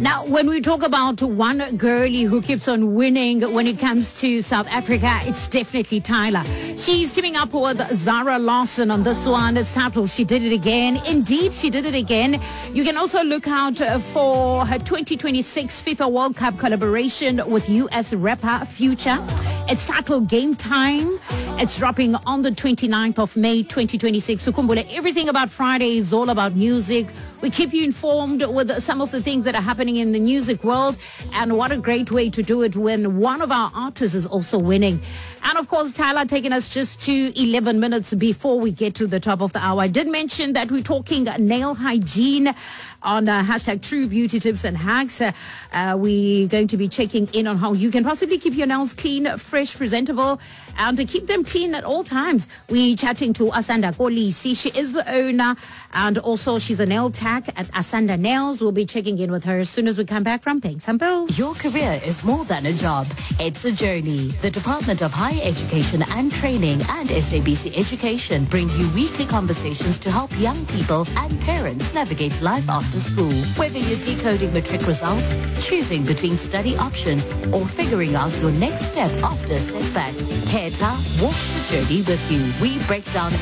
Now, when we talk about one girlie who keeps on winning when it comes to South Africa, it's definitely Tyla. She's teaming up with Zara Lawson on this one. It's titled She Did It Again. Indeed, she did it again. You can also look out for her 2026 FIFA World Cup collaboration with US rapper Future. It's titled Game Time. It's dropping on the 29th of May 2026. So Kumbula, everything about Friday is all about music. We keep you informed with some of the things that are happening in the music world, and what a great way to do it when one of our artists is also winning. And of course, Tyla taking us just to 11 minutes before we get to the top of the hour. I did mention that we're talking nail hygiene on hashtag True Beauty Tips and Hacks. We're going to be checking in on how you can possibly keep your nails clean, fresh, presentable, and to keep them clean at all times. We're chatting to Asanda Kolisi. She is the owner, and also she's a nail tech at Asanda Nails. We'll be checking in with her as soon as we come back from paying some bills. Your career is more than a job. It's a journey. The Department of Higher Education and Training and SABC Education bring you weekly conversations to help young people and parents navigate life after school. Whether you're decoding matric results, choosing between study options, or figuring out your next step after a setback, Keta walks the journey with you. We break down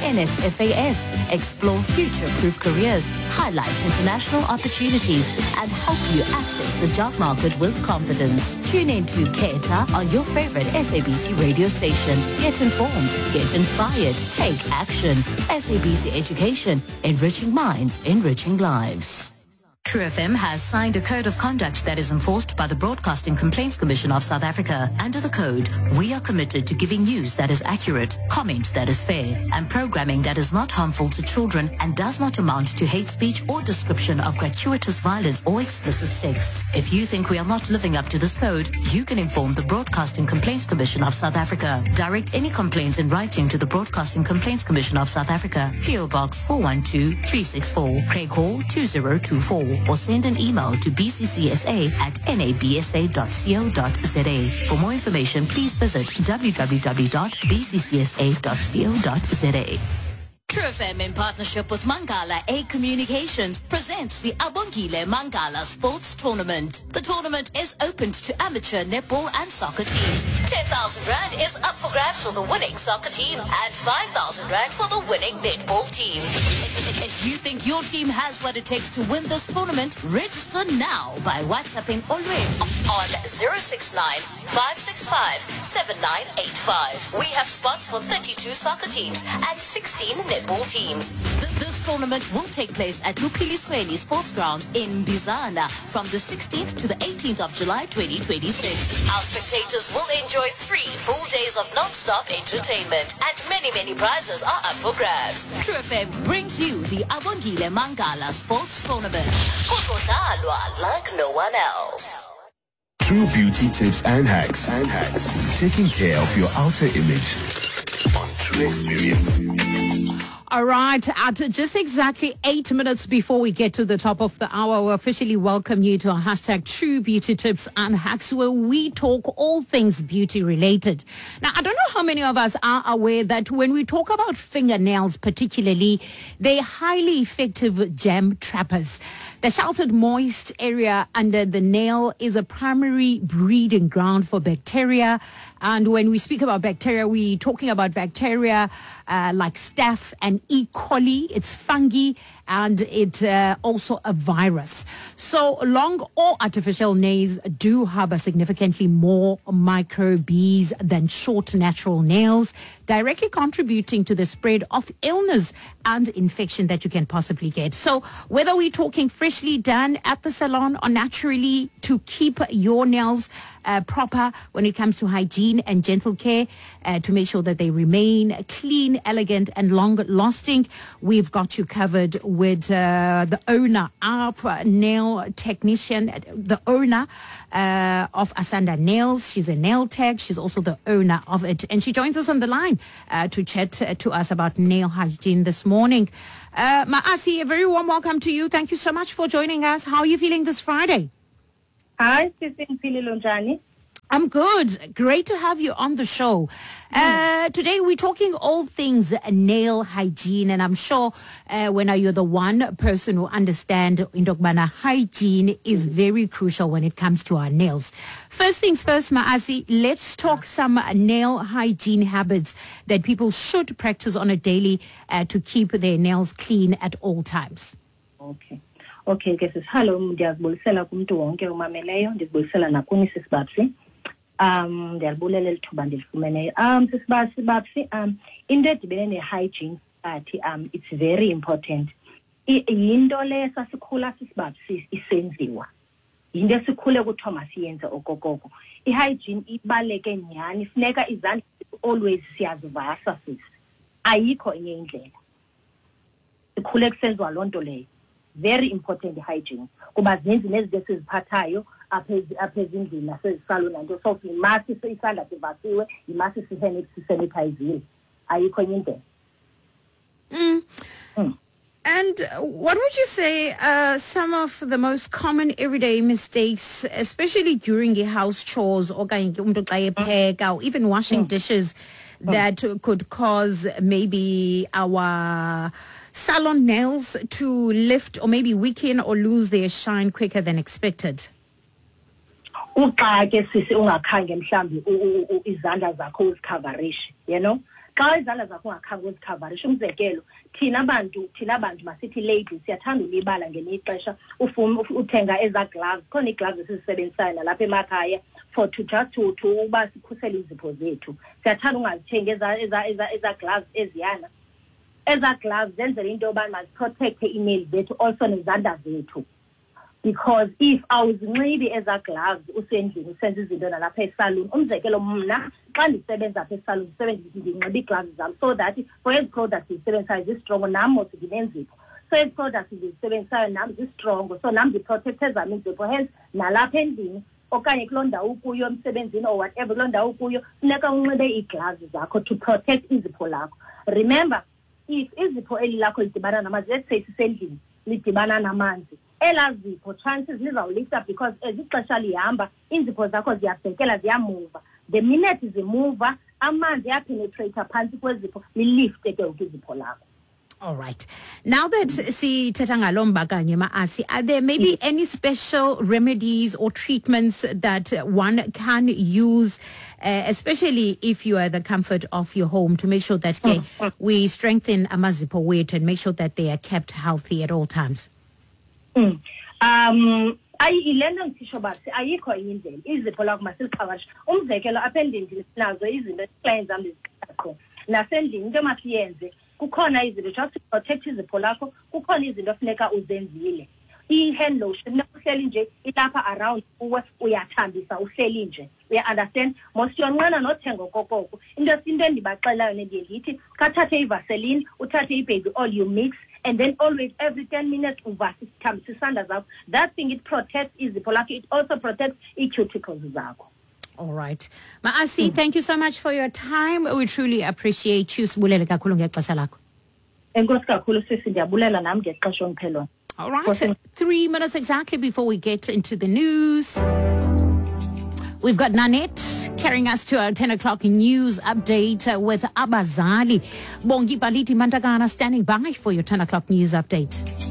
NSFAS, explore future-proof careers, highlight international opportunities, and help you access the job market with confidence. Tune in to Keta on your favorite SABC radio station. Get informed, get inspired, take action. SABC Education, enriching minds, enriching lives. True FM has signed a code of conduct that is enforced by the Broadcasting Complaints Commission of South Africa. Under the code, we are committed to giving news that is accurate, comment that is fair, and programming that is not harmful to children and does not amount to hate speech or description of gratuitous violence or explicit sex. If you think we are not living up to this code, you can inform the Broadcasting Complaints Commission of South Africa. Direct any complaints in writing to the Broadcasting Complaints Commission of South Africa, PO Box 412-364, Craig Hall 2024. Or send an email to bccsa@nabsa.co.za. For more information, please visit www.bccsa.co.za. True FM, in partnership with Mangala A Communications, presents the Abongile Mangala Sports Tournament. The tournament is open to amateur netball and soccer teams. 10,000 Rand is up for grabs for the winning soccer team and 5,000 Rand for the winning netball team. If you think your team has what it takes to win this tournament, register now by WhatsApping already on 069-565-7985. We have spots for 32 soccer teams and 16 netball teams. This tournament will take place at Lupilisweni Sports Grounds in Bizana from the 16th to the 18th of July 2026. Our spectators will enjoy 3 full days of non-stop entertainment, and many, many prizes are up for grabs. True FM brings you the Abongile Mangala Sports Tournament. Kuzodlalwa like no one else. True Beauty Tips and Hacks. Taking care of your outer image on True Experience. All right, at just exactly 8 minutes before we get to the top of the hour, we officially welcome you to our hashtag True Beauty Tips and Hacks, where we talk all things beauty related. Now, I don't know how many of us are aware that when we talk about fingernails particularly, they're highly effective germ trappers. The sheltered, moist area under the nail is a primary breeding ground for bacteria. And when we speak about bacteria, we're talking about bacteria like staph and E. coli. It's fungi, and it's also a virus. So long or artificial nails do harbor significantly more microbes than short natural nails, directly contributing to the spread of illness and infection that you can possibly get. So whether we're talking freshly done at the salon or naturally to keep your nails proper when it comes to hygiene and gentle care, to make sure that they remain clean, elegant, and long-lasting, we've got you covered with the owner of nail technician, the owner of Asanda Nails. She's a nail tech. She's also the owner of it, and she joins us on the line to chat to us about nail hygiene this morning. Maasi, a very warm welcome to you. Thank you so much for joining us. How are you feeling this Friday? Hi, Sisi Mpili Lonjani. I'm good. Great to have you on the show. Today we're talking all things nail hygiene, and I'm sure when you're the one person who understands hygiene is very crucial when it comes to our nails. First things first, Maasi, let's talk some nail hygiene habits that people should practice on a daily to keep their nails clean at all times. Okay, ke hello, ndiyazibulisela kumuntu wonke umameleyo, ndizibulisela nakuni sisibabsi. Ndiyabulela lithuba ndilifumeneyo. Sisibabsi, into edibene ne-hygiene athi it's very important. Yinto le sasikhula sisibabsi isenziwa. Yinto esikhule kuthiwa masiyenze okokoko. I-hygiene ibaleke nyhani, funeka izandla always siyazivasa sisi. Ayikho enye indlela. Sikhule kusenziwa loo nto leyo. Very important hygiene. Kuba zininzi nezinto esiziphathayo apha ezindlini nasezisaluni nanto so imasi isandla sivasiwe, imasi sisanitizile. Ayikho enye indlela. And what would you say some of the most common everyday mistakes, especially during the house chores or even washing dishes, that could cause maybe our salon nails to lift or maybe weaken or lose their shine quicker than expected? Uxa ke sisi ungakhange mhlambi izandla zakho uzikhavarish, you know? Xa izandla zakho ungakhange uzikhavarish, umzekelo thina bantu masithi ladies siyathanda ulibala ngelinye ixesha uthenga eza gloves, khona ii-gloves esizisebenzisayo nalapha emakhaya for to uba sikhusele izipho zethu. Siyathanda ungazithengi eza gloves eziyana. Eza gloves zenzela into yoba maziprotecte ii-nails zethu also nezandla zethu. Because if awuzinxibi eza gloves usendlini usenza izinto nalapha esaluni, umzekelo mna xa ndisebenza apha esaluni ndinxiba ii-gloves zam so that for ezi products ndizisebenzisayo zistrongo nam mos ndinenzipho. So ezi products ndizisebenzisayo nam zistrongo, so nam ndiprotecte ezam izipho. Hence nalapha endlini okanye kuloo ndawo ukuyo emsebenzini or whatever kuloo ndawo ukuyo funeka unxibe ii-gloves zakho to protect izipho lakho. Remember, if izipho eli lakho lidibana namanzi, let's say sisendlini lidibana namanzi, elazipho chances lizawulifta because ixesha lihamba izipho zakho ziyabhekela ziyamuva. The minute zimuva amanzi yapenetrate phantsi kwezipho lilifte ke izipho lakho. All right. Now that sithetha ngalomba kanye Maasi, are there maybe any special remedies or treatments that one can use, especially if you are at the comfort of your home, to make sure that we strengthen amazipho weight and make sure that they are kept healthy at all times? Ilento ngisho bathi ayikho enye indlela izipho lakho masiliphakathi. Umzekelo apha endlini sinazo izinto clients zam zizakho nasendlini into masiyenze kukhona izinto just to protect izipho lakho, kukhona izinto funeka uzenzile. I-hand lotion uhleli nje ilapha around kuwe uyathambisa uhleli nje. We understand most yonqena nothenga okokoko. Into endibaxelayo nendiye ndithi kathathe ivaseline uthathe ibaby oil you mix and then always every 10 minutes uvasithambisa isandla zakho. That thing it protects izipho lakho, it also protects i-cuticles zakho. All right. Maasi, thank you so much for your time. We truly appreciate you. Sibulele kakhulu ngexesha lakho. Enkosi kakhulu sisi, ndiyabulela nami ngexesha ongiphelona. All right. 3 minutes exactly before we get into the news. We've got Nanette carrying us to our 10 o'clock news update with Abazali. Bongi Baliti Mandagana standing by for your 10 o'clock news update.